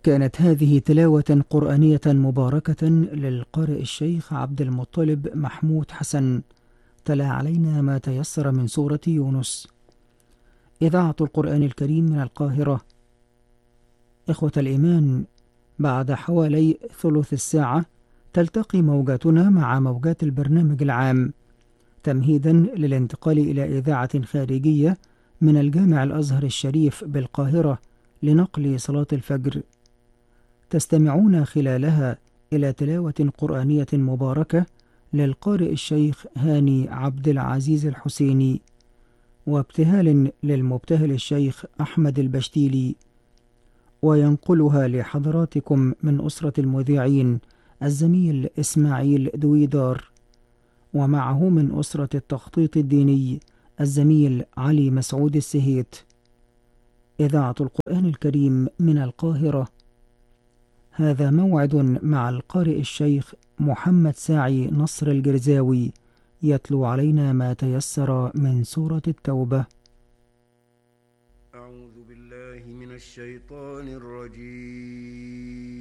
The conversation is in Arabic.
كانت هذه تلاوة قرآنية مباركة للقارئ الشيخ عبد المطلب محمود حسن، تلا علينا ما تيسر من سورة يونس. إذاعة القرآن الكريم من القاهرة. إخوة الإيمان، بعد حوالي ثلث الساعة تلتقي موجاتنا مع موجات البرنامج العام، تمهيدا للانتقال إلى إذاعة خارجية من الجامع الأزهر الشريف بالقاهرة لنقل صلاة الفجر. تستمعون خلالها إلى تلاوة قرآنية مباركة للقارئ الشيخ هاني عبد العزيز الحسيني، وابتهال للمبتهل الشيخ أحمد البشتيلي، وينقلها لحضراتكم من أسرة المذيعين الزميل إسماعيل دويدار، ومعه من أسرة التخطيط الديني الزميل علي مسعود السهيت. إذاعة القرآن الكريم من القاهرة. هذا موعد مع القارئ الشيخ محمد ساعي نصر الجرزاوي، يتلو علينا ما تيسر من سورة التوبة. أعوذ بالله من الشيطان الرجيم.